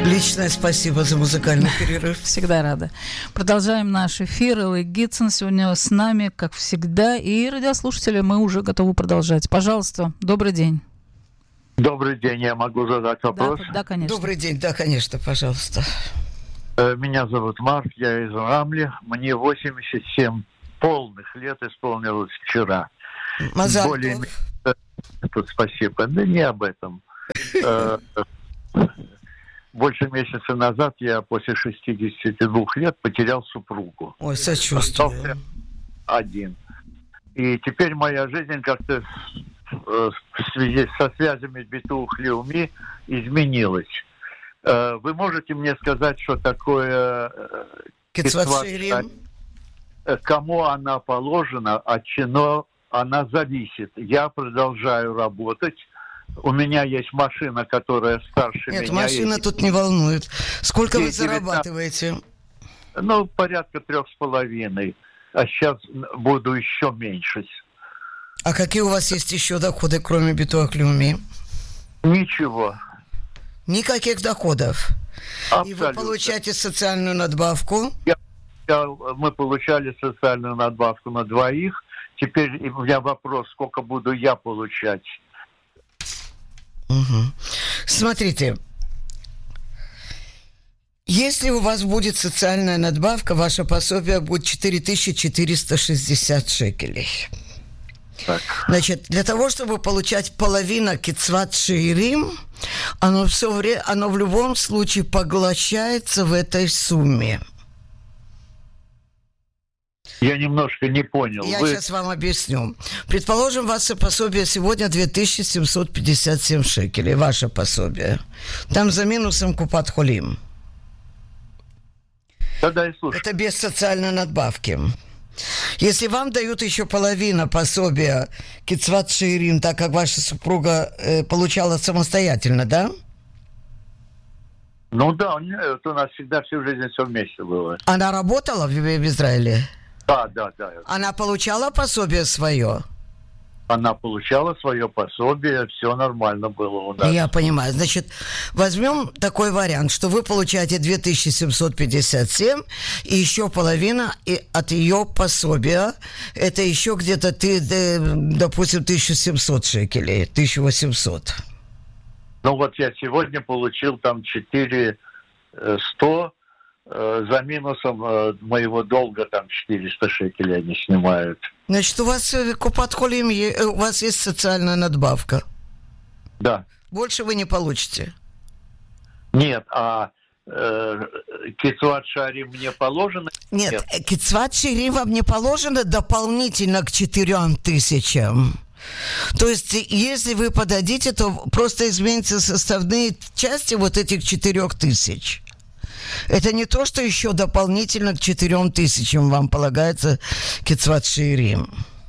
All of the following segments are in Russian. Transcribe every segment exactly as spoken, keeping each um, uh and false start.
Личное спасибо за музыкальный перерыв. Всегда рада. Продолжаем наш эфир. Элли Гитсон сегодня с нами, как всегда. И, радиослушатели, мы уже готовы продолжать. Пожалуйста, добрый день. Добрый день, я могу задать вопрос? Да, да, конечно. Добрый день, да, конечно, пожалуйста. Меня зовут Марк, я из Рамли. Мне восемьдесят семь полных лет исполнилось вчера. Мазал Более... тов. Тут спасибо. Да не об этом. Больше месяца назад я после шестидесяти двух лет потерял супругу. Ой, сочувствую. Один. И теперь моя жизнь как-то в связи со связями Битух Леуми изменилась. Вы можете мне сказать, что такое Кицват Шеирим? Кому она положена, от чего она зависит? Я продолжаю работать. У меня есть машина, которая старше Нет, меня. Нет, машина есть. тут не волнует. Сколько Ей вы зарабатываете? Ну, порядка трех с половиной. А сейчас буду еще меньше. А какие у вас есть еще доходы, кроме Битуах Леуми? Ничего. Никаких доходов? Абсолютно. И вы получаете социальную надбавку? Я, я, мы получали социальную надбавку на двоих. Теперь у меня вопрос, сколько буду я получать? Угу. Смотрите, если у вас будет социальная надбавка, ваше пособие будет четыре тысячи четыреста шестьдесят шекелей. Так. Значит, для того, чтобы получать половину Кицват Шеирим, оно, все время, оно в любом случае поглощается в этой сумме. Я немножко не понял. Я Вы... сейчас вам объясню. Предположим, ваше пособие сегодня две тысячи семьсот пятьдесят семь шекелей. Ваше пособие. Там за минусом Купат Холим. Тогда и слушаю. Это без социальной надбавки. Если вам дают еще половину пособия Кицват Шеирим, так как ваша супруга э, получала самостоятельно, да? Ну да, это у нас всегда всю жизнь все вместе было. Она работала в, в Израиле? Да, да, да. Она получала пособие свое? Она получала свое пособие, все нормально было у нас. Я понимаю. Значит, возьмем такой вариант, что вы получаете две тысячи семьсот пятьдесят семь, и еще половина и от ее пособия, это еще где-то, ты, допустим, тысяча семьсот шекелей, тысяча восемьсот. Ну вот я сегодня получил там четыре тысячи сто, э, за минусом э, моего долга там четыреста шекелей они снимают. Значит, у вас Купат Холим, у вас есть социальная надбавка? Да. Больше вы не получите? Нет, а э, Кицват Шеирим мне положено? Нет, Нет. Кицват Шеирим вам не положено дополнительно к четырем тысячам. То есть, если вы подадите, то просто изменятся составные части вот этих четырех тысяч. Это не то, что еще дополнительно к четырем тысячам вам полагается Кицват Шеирим.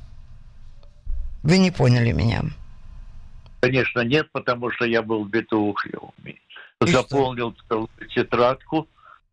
Вы не поняли меня? Конечно, нет, потому что я был в Битух Леуми. Заполнил что? тетрадку.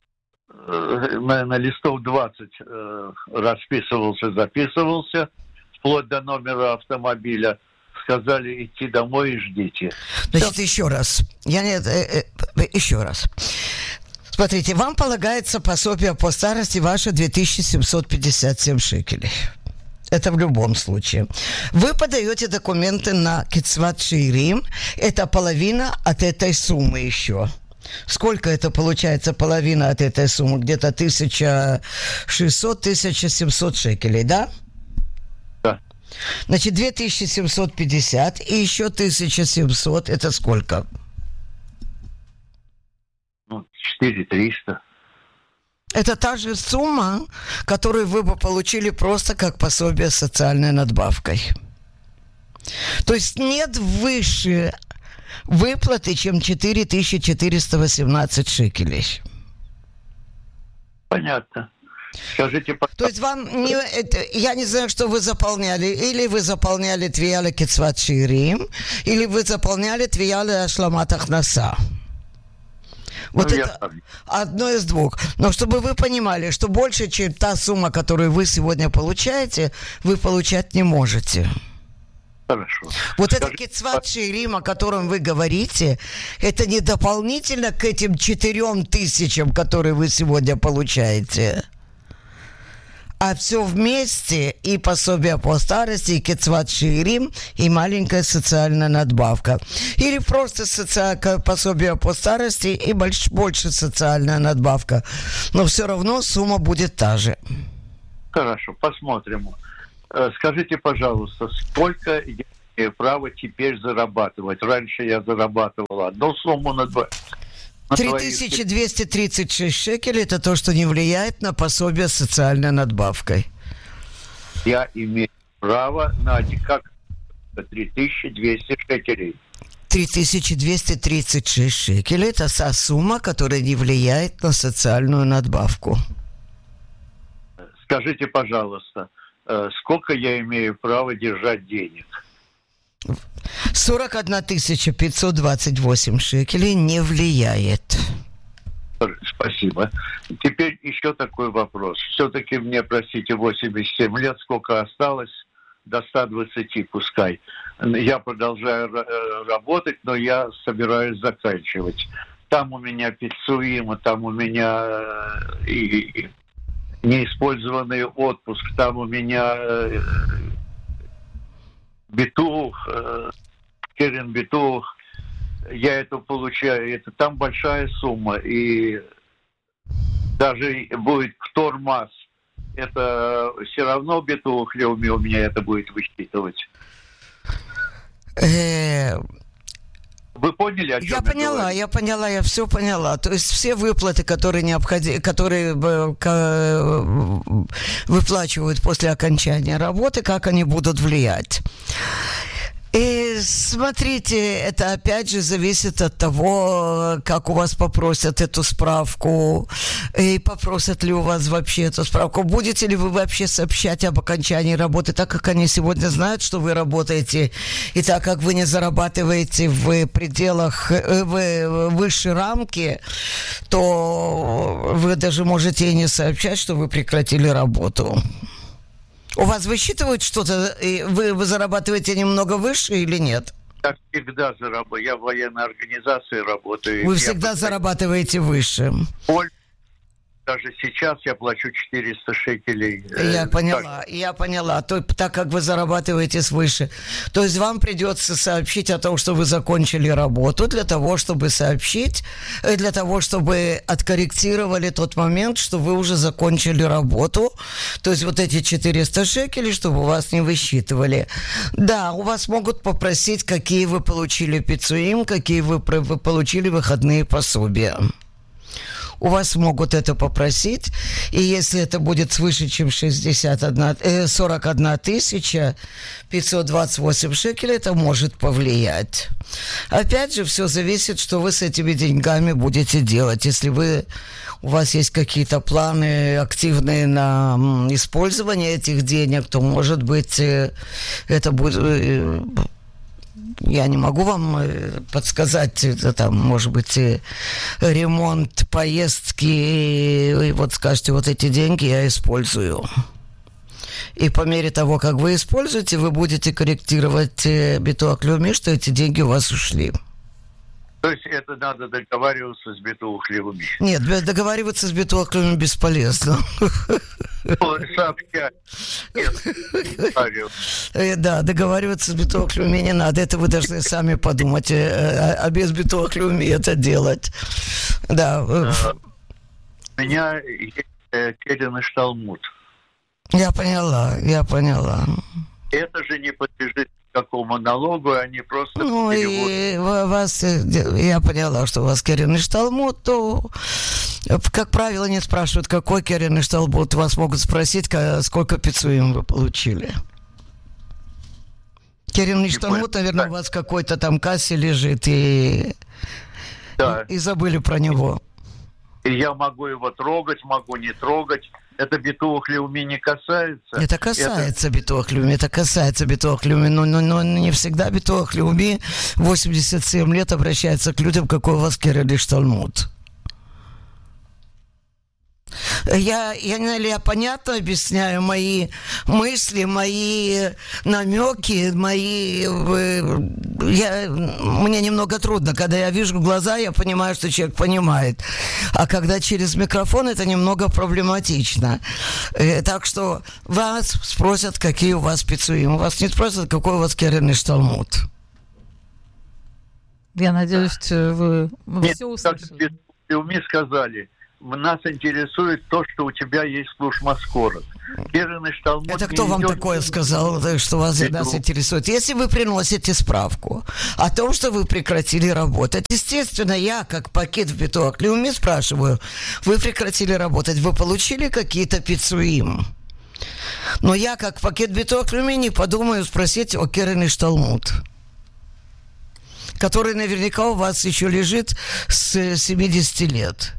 На листов двадцать расписывался, записывался. Вплоть до номера автомобиля. Сказали идти домой и ждите. Значит, да. еще раз. Я не... Э, э, еще раз. Смотрите, вам полагается пособие по старости ваше две тысячи семьсот пятьдесят семь шекелей. Это в любом случае. Вы подаете документы на Кицват Шеирим. Это половина от этой суммы еще. Сколько это получается половина от этой суммы? Где-то тысяча шестьсот - тысяча семьсот шекелей, да? Значит, две тысячи семьсот пятьдесят и еще тысяча семьсот, это сколько? Ну, четыре тысячи триста. Это та же сумма, которую вы бы получили просто как пособие с социальной надбавкой. То есть нет выше выплаты, чем четыре тысячи четыреста восемнадцать шекелей. Понятно. Скажите, то есть вам не, это, я не знаю, что вы заполняли. Или вы заполняли Твияля Кицват Шеирим, или вы заполняли Твияля Ашламат Ахнаса. Вот ну, это одно из двух. Но чтобы вы понимали, что больше, чем та сумма, которую вы сегодня получаете, вы получать не можете. Хорошо. Вот Скажи, это кицват шеирим, о котором вы говорите, это не дополнительно к этим четырем тысячам, которые вы сегодня получаете, а все вместе, и пособие по старости, и кицват шеирим, и маленькая социальная надбавка. Или просто соци... пособие по старости и больш... больше социальная надбавка. Но все равно сумма будет та же. Хорошо, посмотрим. Скажите, пожалуйста, сколько я имею право теперь зарабатывать? Раньше я зарабатывал одну сумму на два. три тысячи двести тридцать шесть шекелей – это то, что не влияет на пособие с социальной надбавкой. Я имею право на как три тысячи двести шекелей. три тысячи двести тридцать шесть шекелей – это та сумма, которая не влияет на социальную надбавку. Скажите, пожалуйста, сколько я имею право держать денег? сорок одна тысяча пятьсот двадцать восемь шекелей не влияет. Спасибо. Теперь еще такой вопрос. Все-таки мне, простите, восемьдесят семь лет, сколько осталось? До ста двадцати пускай. Я продолжаю работать, но я собираюсь заканчивать. Там у меня пиццуима, там у меня и неиспользованный отпуск, там у меня битух, керен битух, я это получаю, это там большая сумма, и даже будет ктормас, это все равно битух леуми у меня это будет высчитывать. Вы поняли, о чем я, я поняла, говорю? я поняла, я все поняла. То есть все выплаты, которые необходимы, которые выплачивают после окончания работы, как они будут влиять. И смотрите, это опять же зависит от того, как у вас попросят эту справку, и попросят ли у вас вообще эту справку. Будете ли вы вообще сообщать об окончании работы, так как они сегодня знают, что вы работаете, и так как вы не зарабатываете в пределах, в высшей рамки, то вы даже можете и не сообщать, что вы прекратили работу. У вас высчитывают что-то, и вы, вы зарабатываете немного выше или нет? Я всегда зарабатываю. Я в военной организации работаю. Вы всегда я... зарабатываете выше. Даже сейчас я плачу четыреста шекелей. Я поняла, я поняла. То, так как вы зарабатываете свыше. То есть вам придется сообщить о том, что вы закончили работу, для того, чтобы сообщить, для того, чтобы откорректировали тот момент, что вы уже закончили работу. То есть вот эти четыреста шекелей, чтобы у вас не высчитывали. Да, у вас могут попросить, какие вы получили пиццуим, какие вы, вы получили выходные пособия. У вас могут это попросить, и если это будет свыше, чем шестьдесят одна, э, сорок одна тысяча пятьсот двадцать восемь шекелей, это может повлиять. Опять же, все зависит, что вы с этими деньгами будете делать. Если вы, у вас есть какие-то планы активные на м, использование этих денег, то, может быть, э, это будет... Э, я не могу вам подсказать, это там, может быть, ремонт, поездки, и вот скажете, вот эти деньги я использую. И по мере того, как вы используете, вы будете корректировать битуах леуми, что эти деньги у вас ушли. То есть это надо договариваться с битуах леуми? Нет, договариваться с битуах леуми бесполезно. Сообщать. Да, договариваться с битуах леуми не надо. Это вы должны сами подумать, а без битуах леуми это делать. Да. У меня есть керен ишталмут. Я поняла, я поняла. Это же не подлежит какому налогу, они просто... Ну, и вас, я поняла, что у вас керен ишталмут, то, как правило, не спрашивают, какой керен ишталмут. Вас могут спросить, сколько пиццуим вы получили. Керен ишталмут, наверное, да. У вас в какой-то там кассе лежит, и, да. и, и забыли про него. И я могу его трогать, могу не трогать. Это битуах леуми не касается. Это касается это... битуах леуми, это касается битуах леуми, но, но, но не всегда битуах леуми восемьдесят семь лет обращается к людям, какой у вас керен ишталмут. Я, я, я понятно объясняю мои мысли, мои намеки, мои... Я, мне немного трудно. Когда я вижу глаза, я понимаю, что человек понимает. А когда через микрофон, это немного проблематично. Так что вас спросят, какие у вас пиццуим. Вас не спросят, какой у вас керенный шталмут. Я надеюсь, вы, вы Нет, все услышали. Мне сказали, нас интересует то, что у тебя есть слушмаскорот. Это кто вам такое сказал, что вас нас интересует? Если вы приносите справку о том, что вы прекратили работать, естественно, я, как пакет в биток Леуми, спрашиваю, вы прекратили работать, вы получили какие-то пиццуим? Но я, как пакет биток Леуми, не подумаю спросить о керенный шталмут, который наверняка у вас еще лежит с семидесяти лет.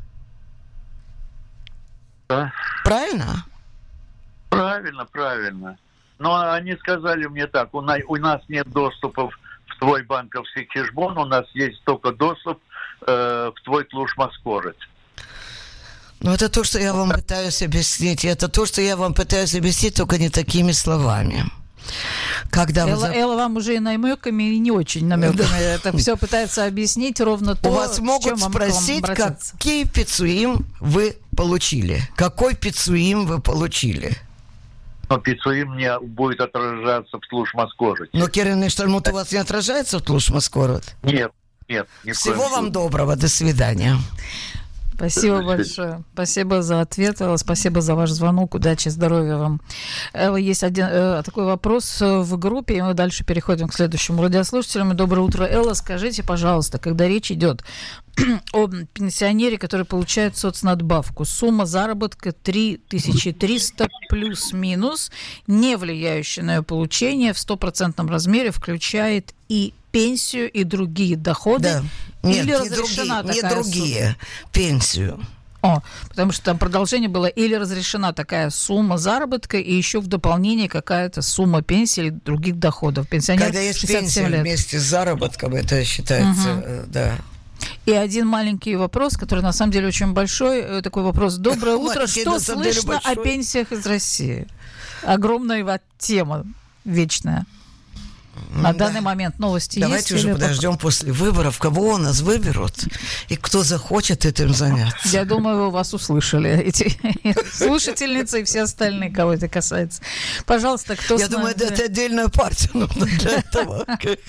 Да. Правильно? Правильно, правильно. Но они сказали мне так, у нас, у нас нет доступа в твой банковский кэшбон, у нас есть только доступ э, в твой тлушмаскорот. Ну, это то, что я вам пытаюсь объяснить. Это то, что я вам пытаюсь объяснить, только не такими словами. Когда Элла, вы... Элла вам уже и намеками, и не очень намеками. Да. Это все пытается объяснить ровно то, у вас могут спросить, какие пиццуим вы получили. Какой пиццуим вы получили? Но пиццуим не будет отражаться в тлушмаскороте. Но керенный штальмут у вас не отражается в тлушмаскорот? Нет, нет. Всего вам доброго, до свидания. Спасибо большое. Спасибо за ответ, Элла. Спасибо за ваш звонок. Удачи, здоровья вам. Элла, есть один э, такой вопрос в группе, и мы дальше переходим к следующему радиослушателю. Доброе утро, Элла. Скажите, пожалуйста, когда речь идет о пенсионере, который получает соцнадбавку, сумма заработка три тысячи триста плюс-минус, не влияющая на ее получение, в стопроцентном размере включает и пенсию, и другие доходы? Да. Нет, или не разрешена другие, такая не другие, сумма? Пенсию. О, потому что там продолжение было, или разрешена такая сумма заработка, и еще в дополнение какая-то сумма пенсии или других доходов. Пенсионер когда есть пенсия лет. Вместе с заработком, это считается, угу. да. И один маленький вопрос, который на самом деле очень большой, такой вопрос. Доброе утро, что слышно о пенсиях из России? Огромная тема вечная. На да. данный момент новости Давайте есть? Давайте уже подождем пока? После выборов, кого у нас выберут, и кто захочет этим заняться. Я думаю, вас услышали, эти слушательницы и все остальные, кого это касается. Пожалуйста, кто Я думаю, это отдельная партия нужна для этого.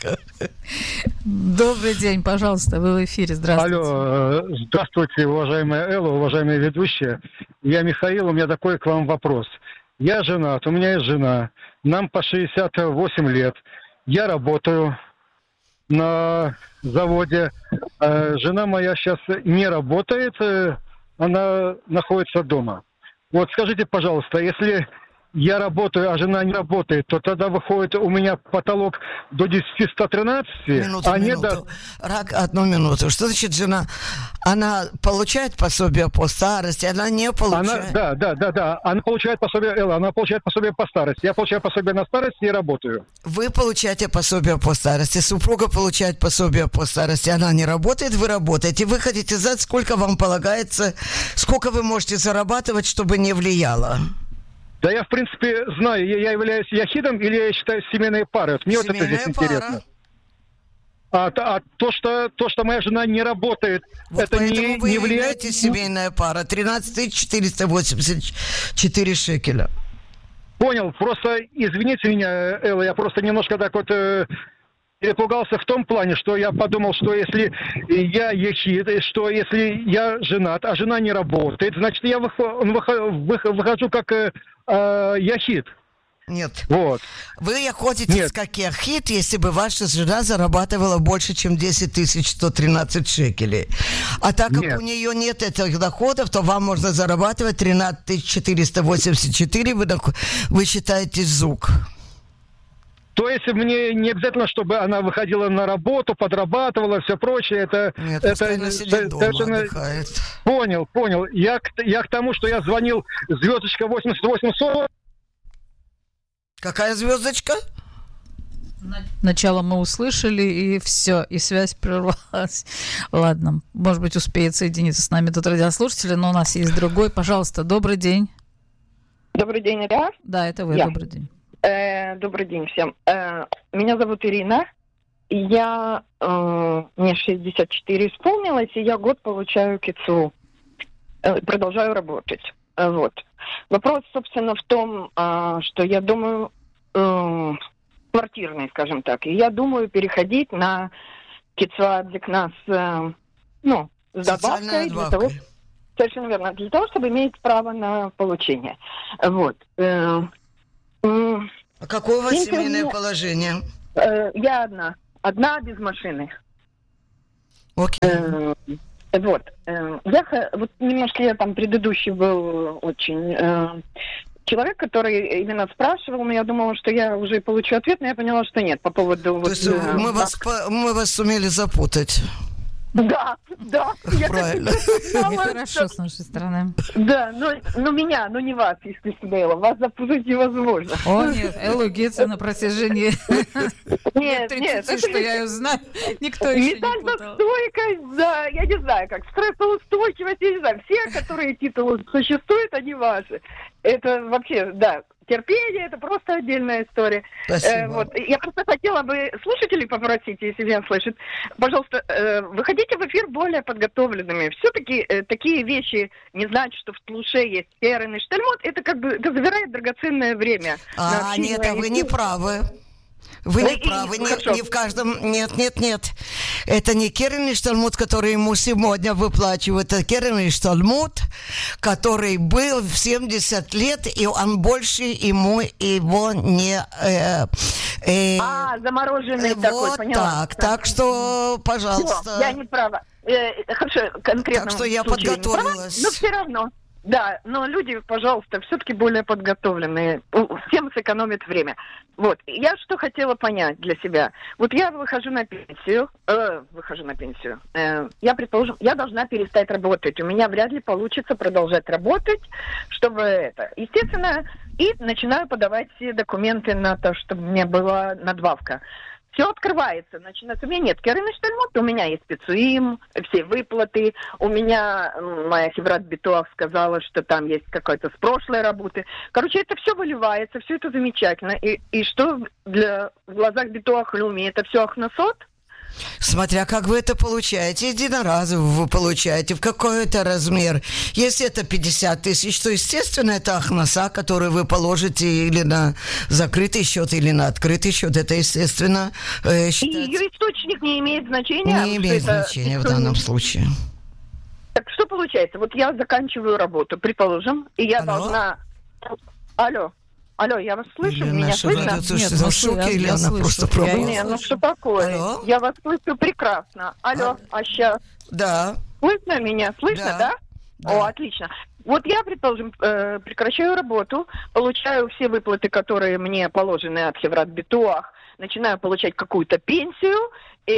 Добрый день, пожалуйста, вы в эфире, здравствуйте. Алло, здравствуйте, уважаемая Элла, уважаемые ведущие. Я Михаил, у меня такой к вам вопрос. Я женат, у меня есть жена, нам по шестьдесят восемь лет. Я работаю на заводе. Жена моя сейчас не работает, она находится дома. Вот скажите, пожалуйста, если я работаю, а жена не работает, то тогда выходит у меня потолок до десяти ста тринадцати. Минуту, а минуту. Не до... Рак, одну минуту. Что значит жена? Она получает пособие по старости, она не получает? Она, да, да, да, да. Она получает пособие, Элла, она получает пособие по старости. Я получаю пособие на старости и работаю. Вы получаете пособие по старости, супруга получает пособие по старости, она не работает, вы работаете. Вы хотите знать, сколько вам полагается, сколько вы можете зарабатывать, чтобы не влияло? Да я, в принципе, знаю, я являюсь яхидом или я считаюсь семейной парой. Вот мне семейная вот это здесь пара. Интересно. А, а то, что, то, что моя жена не работает, вот это не, вы не влияет... Вы семейная пара. тринадцать тысяч четыреста восемьдесят четыре шекеля. Понял. Просто извините меня, Элла, я просто немножко так вот... Э, перепугался в том плане, что я подумал, что если я яхид, что если я женат, а жена не работает, значит, я выхожу как э, э, яхид. Нет. Вот. Вы ходите как яхид, если бы ваша жена зарабатывала больше, чем десять тысяч сто тринадцать шекелей. А так как нет. у нее нет этих доходов, то вам можно зарабатывать тринадцать тысяч четыреста восемьдесят четыре, вы, вы считаете зук. То есть мне не обязательно, чтобы она выходила на работу, подрабатывала, все прочее. Это, Нет, это, она сидит дома, совершенно... отдыхает. Понял, понял. Я, я к тому, что я звонил звездочка восемьдесят восемь сорок. Какая звездочка? Начало мы услышали, и все, и связь прервалась. Ладно, может быть, успеет соединиться с нами тут радиослушатели, но у нас есть другой. Пожалуйста, добрый день. Добрый день, да? Да, это вы, Я. добрый день. Э, добрый день всем. Э, меня зовут Ирина. Я, э, мне шестьдесят четыре исполнилось, и я год получаю КИЦУ. Э, продолжаю работать. Э, вот. Вопрос, собственно, в том, э, что я думаю... Э, квартирный, скажем так. И я думаю переходить на кицвадзикна с, э, ну, с добавкой. Для того, совершенно верно. Для того, чтобы иметь право на получение. Вот. Э, э, а какое у вас семейное семейное положение? Э, я одна. Одна без машины. Окей. Э, вот. Э, я, вот немножко я там предыдущий был очень... Э, человек, который именно спрашивал меня, я думала, что я уже получу ответ, но я поняла, что нет по поводу... То вот, есть э, мы, вас, по, мы вас сумели запутать. Да, да. Правильно. Нехорошо с нашей стороны. Да, но, но меня, но не вас, естественно, Элла. Вас запутать невозможно. О, нет, Эллу Гетце на протяжении нет, тридцати, нет, что я ее знаю, никто еще не путал. Металлостойкость, да, я не знаю, как стрессоустойчивость, я не знаю. Все, которые титулы существуют, они ваши. Это вообще, да, терпение, это просто отдельная история. Э, вот. Я просто хотела бы слушателей попросить, если меня слышат, пожалуйста, э, выходите в эфир более подготовленными. Все-таки э, такие вещи, не знать, что в тлуше есть керен и штальмот, это как бы это забирает драгоценное время. А, нет, а вы не правы. Вы не правы, не, не в каждом... Нет, нет, нет. Это не керенный штальмут, который ему сегодня выплачивают. Это керенный штальмут, который был в семьдесят лет, и он больше ему его не... Э, э, а, замороженный вот такой, поняла. Так, так что, пожалуйста... Все, я не права. Э, хорошо, конкретно... Так что я подготовилась. Но все равно... Да, но люди, пожалуйста, все-таки более подготовленные. Всем сэкономит время. Вот. Я что хотела понять для себя. Вот я выхожу на пенсию. Э, выхожу на пенсию. Э, я, предположим, я должна перестать работать. У меня вряд ли получится продолжать работать, чтобы это... Естественно, и начинаю подавать все документы на то, чтобы мне была надбавка. Все открывается, начинается. У меня нет керен и штальмут, у меня есть пицуим, все выплаты. У меня моя хеврат битуах сказала, что там есть какой-то с прошлой работы. Короче, это все выливается, все это замечательно. И, и что для, в глазах битуах люми, это все ахнасот? Смотря как вы это получаете, единоразово вы получаете, в какой это размер. Если это пятьдесят тысяч, то, естественно, это ахнаса, который вы положите или на закрытый счет, или на открытый счет. Это, естественно, э, считать... И ее источник не имеет значения? Не имеет значения это... в данном случае. Так что получается? Вот я заканчиваю работу, предположим, и я Алло? должна... Алло. Алло, я вас слышу? Или меня слышно? Нет, нет, в шоке, или она слышу. Просто пробовала? Не, ну что такое? Алло? Я вас слышу прекрасно. Алло, а, а сейчас? Да. Слышно меня? Слышно, да? да? да. О, отлично. Вот я, предположим, э, прекращаю работу, получаю все выплаты, которые мне положены от Хеврат Битуах, начинаю получать какую-то пенсию, и,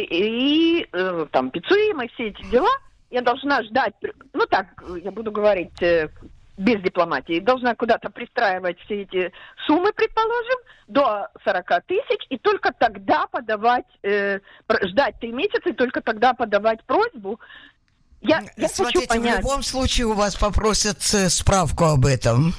и э, там, пицуим, и все эти дела. Я должна ждать, ну так, я буду говорить... Э, без дипломатии, должна куда-то пристраивать все эти суммы, предположим, до сорок тысяч, и только тогда подавать, э, ждать три месяца, и только тогда подавать просьбу. Я, я Смотрите, хочу понять. В любом случае у вас попросят справку об этом.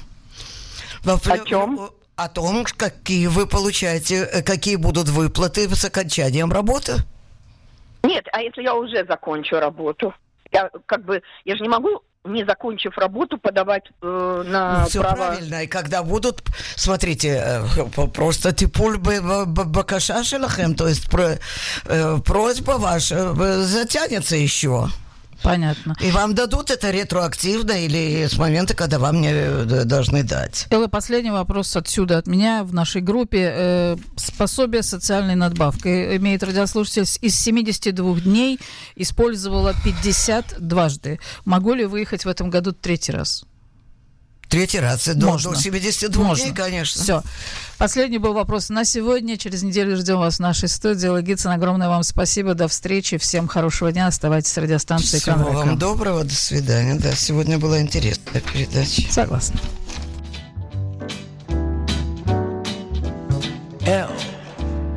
О чем? О том, какие вы получаете, какие будут выплаты с окончанием работы. Нет, а если я уже закончу работу? Я как бы, я же не могу... не закончив работу, подавать э, на ну, все право... правильно. И когда будут, смотрите, э, просто типуль бакаша шелахем, то есть про, э, просьба ваша затянется еще. Понятно. И вам дадут это ретроактивно или с момента, когда вам не должны дать? Элла, последний вопрос отсюда от меня в нашей группе. Э, пособие социальной надбавки имеет радиослушатель из семидесяти двух дней, использовала пятьдесят дважды. Могу ли выехать в этом году третий раз? Третий раз. До, Можно. до семидесяти двух Можно. дней, конечно. Все. Последний был вопрос на сегодня. Через неделю ждем вас в нашей студии. Элла Гитцен, огромное вам спасибо. До встречи. Всем хорошего дня. Оставайтесь с радиостанцией. Всего вам доброго. До свидания. Да, сегодня была интересная передача. Согласна.